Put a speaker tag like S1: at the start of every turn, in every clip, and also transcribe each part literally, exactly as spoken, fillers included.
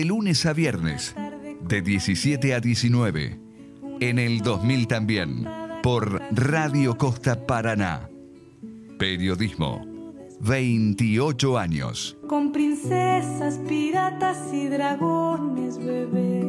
S1: lunes a viernes, de diecisiete a diecinueve. En el dos mil también, por Radio Costa Paraná. Periodismo, veintiocho años.
S2: Con princesas, piratas y dragones, bebé,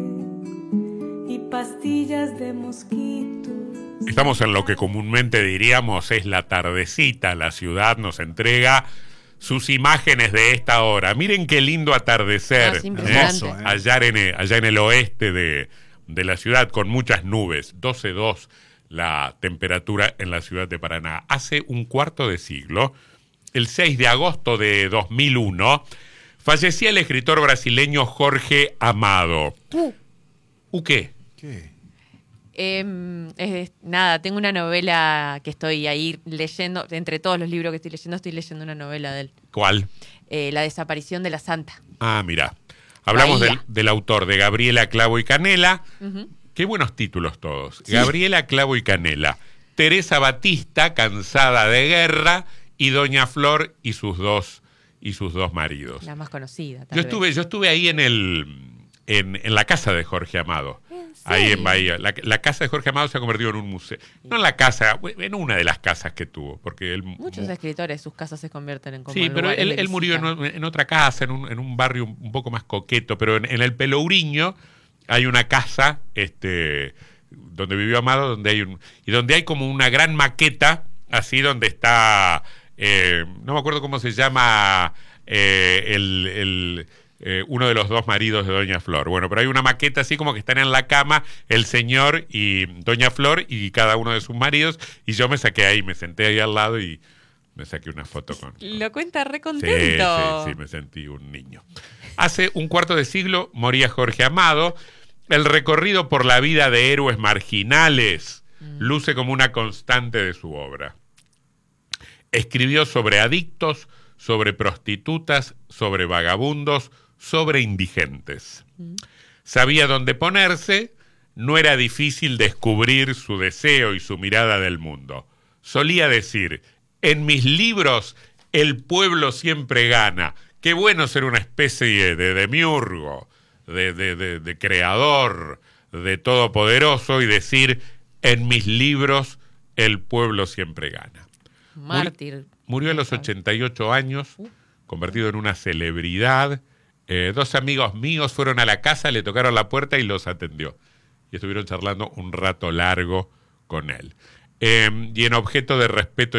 S2: y pastillas de mosquitos.
S3: Estamos en lo que comúnmente diríamos es la tardecita. La ciudad nos entrega sus imágenes de esta hora. Miren qué lindo atardecer,
S4: no,
S3: ¿eh?
S4: Hermoso, ¿eh?
S3: allá, en el, allá en el oeste de, de la ciudad, con muchas nubes. doce coma dos la temperatura en la ciudad de Paraná. Hace un cuarto de siglo, el seis de agosto de dos mil uno, fallecía el escritor brasileño Jorge Amado.
S4: Uh.
S3: ¿U qué?
S5: ¿Qué?
S4: Eh, eh, nada, tengo una novela que estoy ahí leyendo. Entre todos los libros que estoy leyendo, estoy leyendo una novela de él.
S3: ¿Cuál?
S4: Eh, La desaparición de la santa.
S3: Ah, mira. Hablamos del,
S4: Bahía.
S3: del autor, de Gabriela Clavo y Canela.
S4: Uh-huh.
S3: Qué buenos títulos todos.
S4: Sí.
S3: Gabriela Clavo y Canela. Teresa Batista, cansada de guerra. Y Doña Flor y sus dos, y sus dos maridos.
S4: La más conocida. Tal
S3: Yo
S4: vez.
S3: estuve, yo estuve ahí en, el, en, en la casa de Jorge Amado. Ahí en Bahía. La, la casa de Jorge Amado se ha convertido en un museo. No en la casa, en una de las casas que tuvo. Porque él,
S4: Muchos
S3: mu-
S4: escritores, sus casas se convierten en como
S3: Sí, pero
S4: lugares
S3: él,
S4: de
S3: él murió en,
S4: visita.
S3: en otra casa, en un, en un barrio un, un poco más coqueto. Pero en, en el Pelourinho hay una casa este, donde vivió Amado, donde hay un, y donde hay como una gran maqueta, así donde está, eh, no me acuerdo cómo se llama eh, el... el Eh, uno de los dos maridos de Doña Flor. Bueno, pero hay una maqueta así como que están en la cama el señor y Doña Flor y cada uno de sus maridos, y yo me saqué ahí, me senté ahí al lado y me saqué una foto con... con...
S4: Lo cuenta re
S3: Sí,
S4: contento.
S3: sí, sí, me sentí un niño. Hace un cuarto de siglo moría Jorge Amado. El recorrido por la vida de héroes marginales mm. luce como una constante de su obra. Escribió sobre adictos, sobre prostitutas, sobre vagabundos, sobre indigentes. Mm. Sabía dónde ponerse, no era difícil descubrir su deseo y su mirada del mundo. Solía decir, en mis libros el pueblo siempre gana. Qué bueno ser una especie de demiurgo, de, de, de, de creador, de todopoderoso y decir, en mis libros el pueblo siempre gana.
S4: Mártir.
S3: Murió a los ochenta y ocho años, convertido en una celebridad. Eh, dos amigos míos fueron a la casa, le tocaron la puerta y los atendió. Y estuvieron charlando un rato largo con él. Eh, y en objeto de respeto